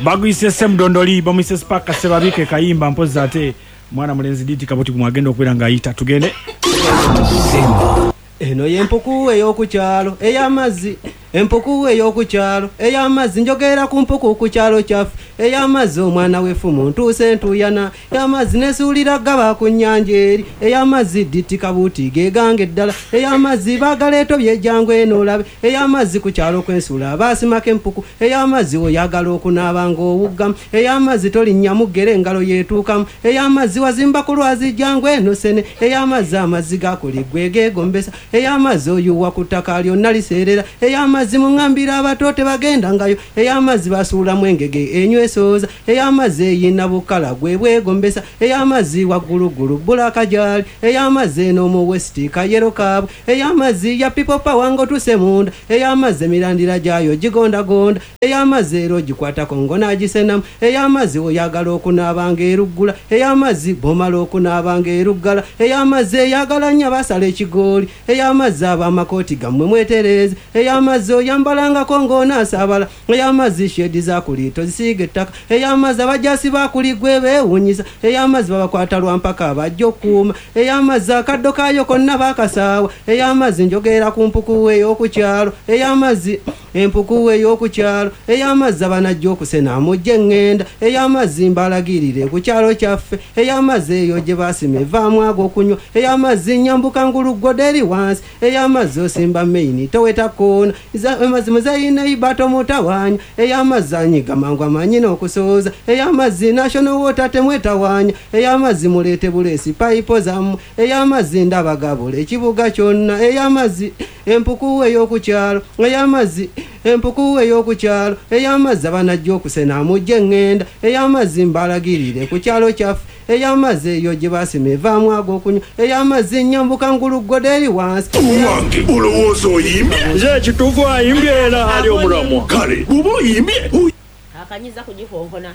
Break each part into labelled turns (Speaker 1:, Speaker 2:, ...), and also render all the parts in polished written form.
Speaker 1: bagwise semdondoli bamise spaka sebabike kayimba mpozi ate mwana mulenzi diti kaboti kumwagenda okwera ngayita tugende
Speaker 2: eno yempuku eyokukyalo ey'amazzi empuku eyokukyalo ey'amazzi njogera ku mpuku ku kyalo kyaffe ey'amazzi omwana w'effumu ntuuse ntuyana ey'amazzi nesuulira gaba ku nnyanja eri ey'amazzi diti kabuuti gegange eddala ey'amazzi baagaleeto byejjangu eno olabe ey'amazzi ku kyalo kwensula baasimako empuku ey'amazzi oyagala okunaaba ng'owuggamu ey'amazzi tolinnya muggere engalo yeetuukamu ey'amazzi wazimba ku lwazi jjangu eno sene ey'amazzi amazzi gakuliggwe geegombesa ey'amazzi oyuwa ku ttaka lyonna liseerera ey'amazzi mungambira abato tebagendangayo ey'amazzi basuulamu engege enywesooza ey'amazzi eyina bukala gwe bwegombesa ey'amazzi wagguluggulu bulaka gyali ey'amazzi eno mu westi kayero kaabwe ey'amazzi ya people power ng'otuse munda ey'amazzi emirandira gyayo gigondagonda ey'amazzi ero gikwatako ng'onaagisenamu ey'amazzi oyagala okunaabanga eruggula ey'amazzi bw'omala okunaabanga eruggala ey'amazzi eyagala nnyo basala ekigooli ey'amazzi ab'amakooti gammwe mwetereeze ey'amazzi oyambalangako ng'onaasaabala ey'amazzi shedi zakuliito zisiiga ettaka ey'amazzi abajasi bakuligwe beewunyisa ey'amazzi babakwata lwampaka abajja okuuma ey'amazzi akaddo kaayo konna baakasaawa ey'amazzi njogera ku mpuku ey'okukyalo ey'amazzi empuku ey'okukyalo ey'amazzi abanajja okusena amujja eŋŋenda ey'amazzi mbalagirire ku kyalo kyaffe ey'amazzi eyo gye baasima evaamu ag'okunywa ey'amazzi nyambuka nguluggodo eri wansi ey'amazzi osimba maini toweta koona amazzi muzayina ibato mutawanya ey'amazzi anyiga mangu amanyina okusooza ey'amazzi national water temwetawanya ey'amazzi muleete buleesi payipo zammwe ey'amazzi ndabagabula ekibuga kyonna ey'amazzi empuku ey'okukyalo ey'amazzi empuku ey'okukyalo ey'amazzi abanajja okusena amujja eŋŋenda ey'amazzi mbalagirire ku kyalo kyaffe ey'amazzi eyo gye baasima evaamu ag'okunywa ey'amazzi nyambuka nguluggodo eri wansi
Speaker 3: wange olowooza oyimbye
Speaker 1: nze ekituufu ayimbye era ali omulamwa
Speaker 3: kale bw'oba oyimbye
Speaker 4: akanyiza kugifonkona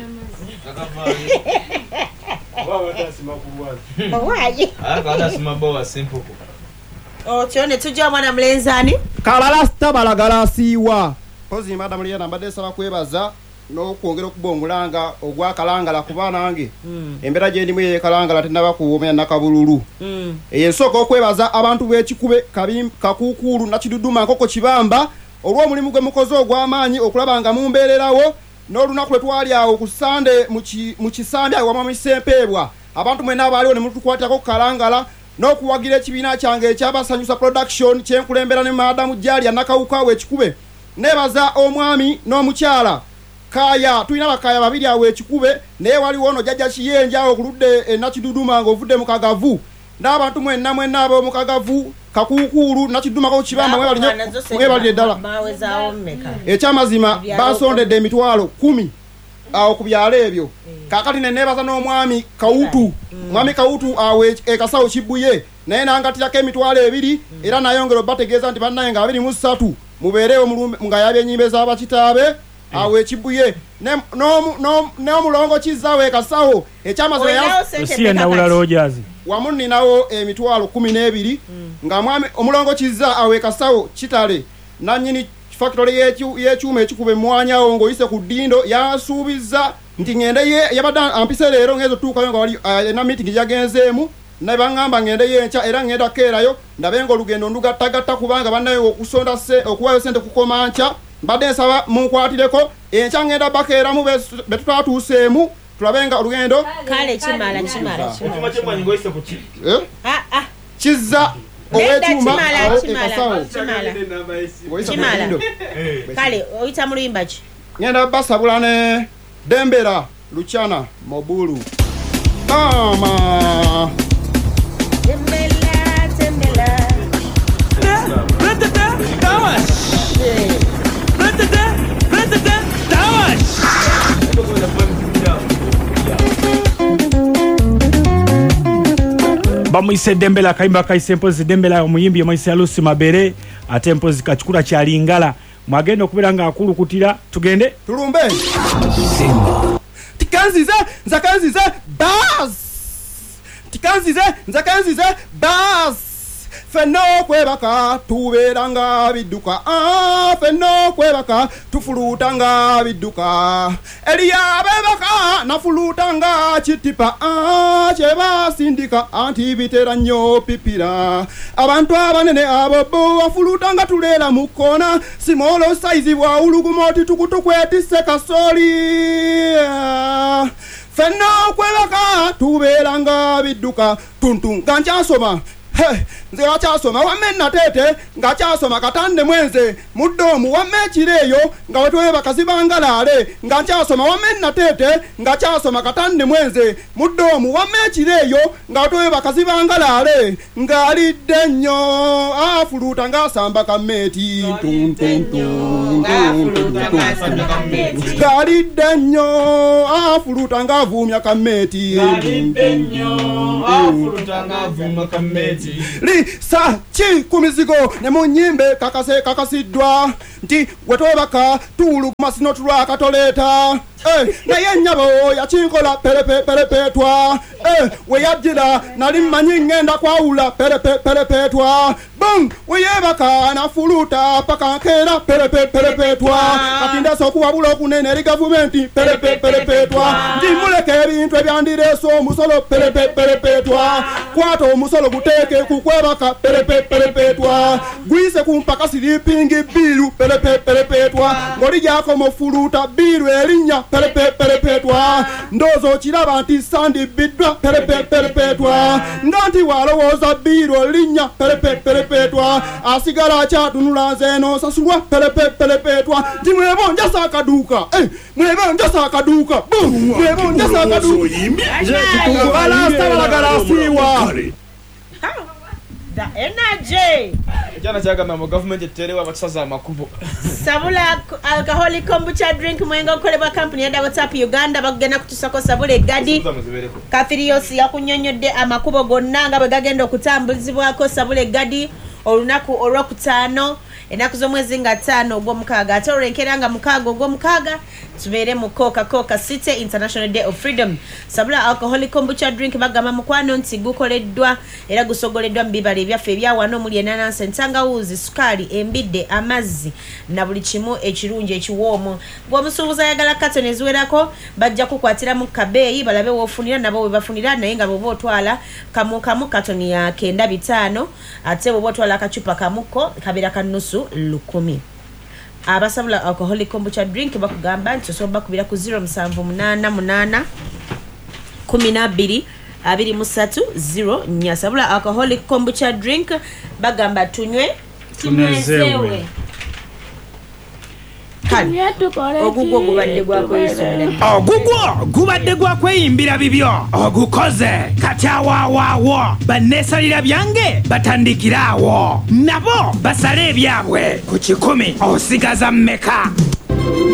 Speaker 4: otyo ne tujja mwana mulenzani
Speaker 5: kalalasta balagalasiiwa pozi madamu liyana mbadde nsaba kwebaza n'okwongera okubongulanga ogwakalangala kuba nange embeera gye ndimu yekalangala tennaba kuwomera nakabululu ensooka okwebaza abantu b'ekikube kakuukuulu nakiduduma nkoko kibamba olw'omulimu gwe mukoze ogw'amaanyi okulaba nga mumbeererawo n'olunaku lwe twali awo ku sande mu kisambi awo wama misempeebwa abantu mwenna abaaliwo ne mutukwatako ku kalangala n'okuwagira ekibiina kyange ekyabasanyusa production kyenkulembera ne madamu Jalya Nakawuka ekikube nebaza omwami n'omukyala kaya tulina bakaya babiri awo ekikube naye waliwo ono jjajja kiyenja okuludde nakiduduma ng'ovudde mu kagavu n'abantu mwenna abo mu kagavu kakuukuulu nakiduduma ko kibamba mwebalire ddala ekyamazima basondedde emitwalo 10 awo ku byalo ebyo kakati nenebaza n'omwami Kawutu mwami Kawutu awo ekasawo kibbuye naye nangatirako emitwalo 2 era nayongera bategeeza nti bannaye nga 23 mubeerewo nga yabye enyimbe z'abakitaabe awo ekibbuye n'omulongo Kizzawo ekasawo ekyamazima
Speaker 1: yasiyenawulalojazi
Speaker 5: wamu ninawo emitwalo 12 nga mwami omulongo Kizza awo ekasawo kitale nannyini factory y'ekyuma ekikube mwanyawo ng'oyise ku ddindo yasuubiza nti ngende yabadde ampise leero ngezo tuukayo nga wali na meeting yagenzeemu naye baŋŋamba ngende yenkya era ngenda keerayo ndabe ng'olugendo ndugattagatta kubanga bannayo okusonda okuwayo sente kukoma nkya mbadde nsaba munkwatireko enkya ngenda bakeeramu be tutatuuseemu tulabe nga olugendo
Speaker 4: kale kimala
Speaker 5: Kizza owekyuma
Speaker 4: kale oyita muluyimba ki
Speaker 5: ngenda basabula ne Dembera Luchana Mobulu mama
Speaker 1: bamuyise Dembela kayimba kayise mpozi Dembela omuyimbi yamuyise Lucy Mabere ate mpozi kachukula kya Lingala mwagenda okubeera nga akulukutira tugende
Speaker 5: tulumbe tikanzize nzakanzize bas tikanzize nzakanzize bas fenno kwebaka tubeeranga bidduka fenno kwebaka tufulutanga bidduka eriyabebaka nafulutanga kitipa kyebasindika anti bitera nnyo pipira abantu abanene abo bo wafulutanga tuleera mu kkoona simolo saizi bwawuluguma oti tukutukwetisse kasooli fenno kwebaka tubeeranga bidduka tuntu nga nkyasoma nze wakyasoma wamme natete nga kyasoma katande mwenze muddomu wamme ekireeyo nga wetwebaka zibangalaale nga nkyasoma wamme natete nga kyasoma katande mwenze muddomu wamme ekireeyo nga wetwebaka zibangalaale ng'alidde nnyo afuluta ng'asamba kameeti ng'alidde nnyo afuluta ng'avuumya kameeti lisa ki ku mizigo ne mu nnyimbe kakasiddwa nti wetwebaka tuwuluguma sino tulwakatoleeta naye nnyabo yakinkola perepetwa weyajjira nali mmanyi ngenda kwawula perepetwa bum weyebaka nafuluta paka nkeera perepetwa kati ndesa okuwabula okunene eri gavumenti perepetwa nti muleke ebintu ebyandireese omusolo perepetwa kwata omusolo guteeke kukwebaka perepetwa gwise ku mpaka silipingi biiru perepetwa ng'olijako mufuluta biiru erinnya perepetwa ndoozo kiraba nti sandi biddwa perepetwa nga nti walowooza biiru linnya perepetwa asigala akyatunula nze eno sasulwa perepetwa nti mwebonjasa akaduuka mwebonjasa akaduuka mwebonjasa akaduuka balasta asiiwa
Speaker 4: The energy.
Speaker 6: Jana chagamba mu government eterewa abasaza amakubo.
Speaker 4: Sabula alcoholic kombucha drink mwenga okolebwa company ya WhatsApp Uganda bagenda kutusako sabule gadi. Kafiriosi yakunyonyodde amakubo gonna nga bagagenda okutambulizibwako sabule gadi olunaku olwokutaano enaku z'omwezi nga 5 ogw'omukaaga ate olwenkeranga mukaaga ogw'omukaaga tubeere mu Coca City International Day of Freedom. Sabula alcoholic kombucha drink bagamba mukwano nti gukoleddwa era gusogoleddwa mu bibala ebyaffe ebya wano omuli enanansi, entangawuzi, sukaali, embidde, amazzi na buli kimu ekirungi ekiwoomu. Bw'omusuubuzi ayagala katoni eziwerako bajja kukwatira mu kabeeyi balabe woofunira nabo we bafunira naye nga bw'oba otwala kamu katoni ya 9.5 ate bw'oba otwala akacupa kamuko kabeera ka nusu 1,000. Abasabula alcoholic kombucha drink bakugamba nti osobola kubira ku 0788 12 23 sabula alcoholic kombucha drink bagamba tunywe tunezewe. Ogugwo
Speaker 1: gubadde gwakweyimbira bibyo ogukoze kati awawaawo banneesalira byange batandikiraawo nabo basale ebyabwe ku 10 osigaza mmeka.